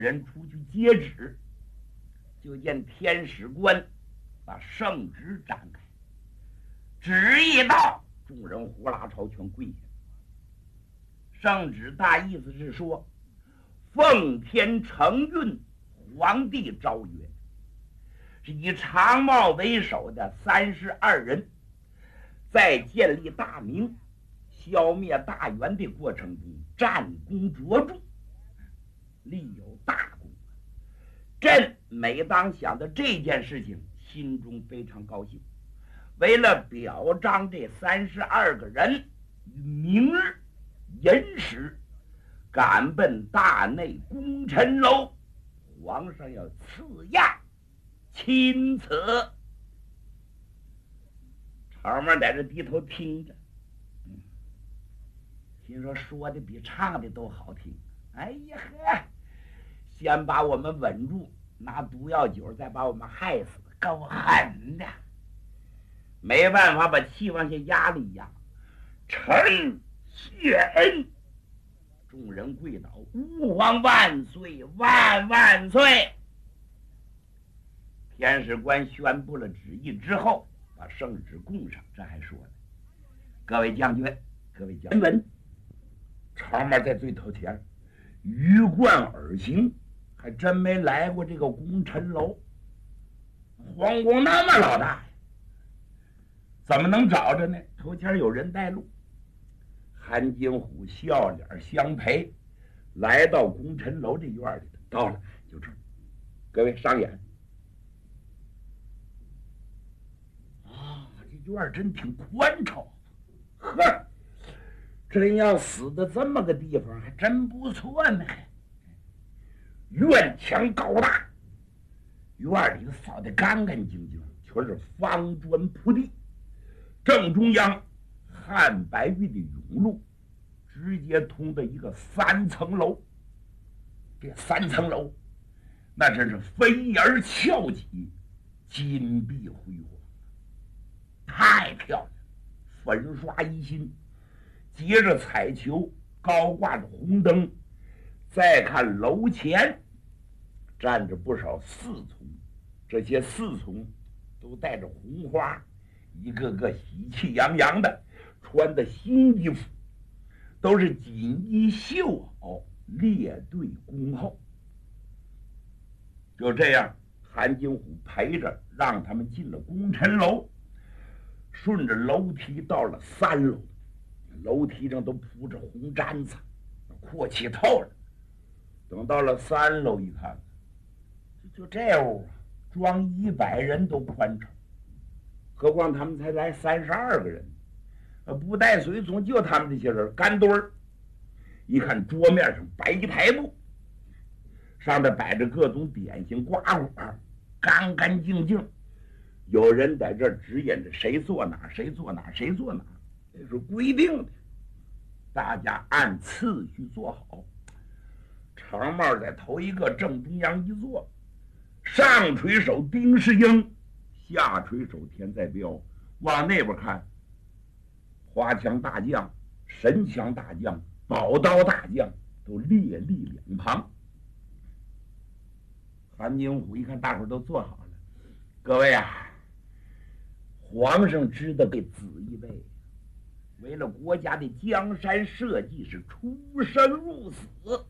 人出去接旨，就见天使官把圣旨展开，旨一到，众人呼啦朝全跪下。圣旨大意思是说，奉天承运，皇帝诏曰，是以长茂为首的32人，在建立大明、消灭大元的过程中战功卓著，立有大功。朕每当想到这件事情，心中非常高兴。为了表彰这32个人于明日寅时赶奔大内功臣楼，皇上要赐亚钦此。曹妹在这低头听着，心说的比唱的都好听。哎呀呵，先把我们稳住，拿毒药酒再把我们害死，够狠的。没办法，把气往下压了一压。臣谢恩。众人跪倒，吾皇万岁，万万岁！天使官宣布了旨意之后，把圣旨供上，这还说呢：各位将军，各位将军，曹妹在最头前，鱼贯而行，还真没来过这个功臣楼。皇宫那么老大，怎么能找着呢？头前有人带路。韩金虎笑脸相陪，来到功臣楼这院里，到了就这儿，各位上眼啊，这院真挺宽敞，呵，真要死的这么个地方还真不错呢。院墙高大，院里扫得干干净净，全是方砖铺地，正中央汉白玉的甬路直接通到一个3层楼，这3层楼那真是飞檐翘脊，金碧辉煌，太漂亮，粉刷一新，结着彩球，高挂着红灯。再看楼前站着不少侍从，这些侍从都带着红花，一个个喜气洋洋的，穿的新衣服，都是锦衣绣袄，列队恭候。就这样，韩金虎陪着，让他们进了功臣楼，顺着楼梯到了3楼，楼梯上都铺着红毡子，阔气透了。等到了3楼一看，就这屋啊，装100人都宽敞，何况他们才来32个人，不带随从，就他们这些人干堆儿。一看桌面上摆一排布，上面摆着各种点心瓜果，干干净净。有人在这指引着谁坐哪，谁坐哪，谁坐哪，这是规定的，大家按次序坐好。长帽在头一个正中央一坐，上垂手丁世英，下垂手田在彪，往那边看，花枪大将、神枪大将、宝刀大将都列立两旁。韩金虎一看大伙都坐好了，各位啊，皇上知道给子一位，为了国家的江山社稷是出生入死，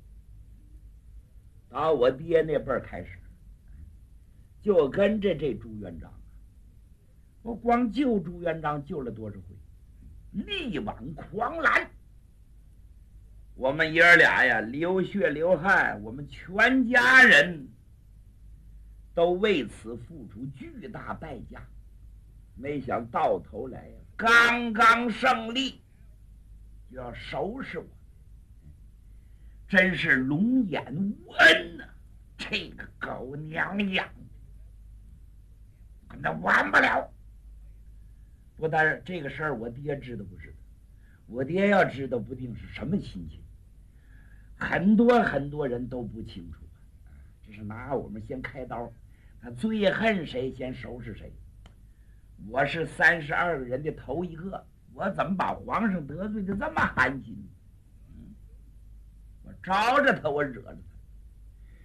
打我爹那辈儿开始，就跟着这朱元璋，我光救朱元璋救了多少回，力挽狂澜。我们爷儿俩呀，流血流汗，我们全家人都为此付出巨大代价。没想到头来呀，刚刚胜利就要收拾我，真是龙颜无恩呐！这个狗娘养的，跟他完不了。不但这个事儿，我爹知道不知道？我爹要知道，不定是什么心情。很多人都不清楚，这是拿我们先开刀，他最恨谁先收拾谁。我是32个人的头一个，我怎么把皇上得罪的这么寒心？我招着他，我惹着他。